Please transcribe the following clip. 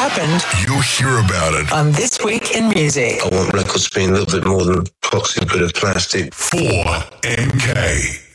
happened, you'll hear about it on This Week in Music. I want records to be a little bit more than a boxing bit of plastic. 4MK.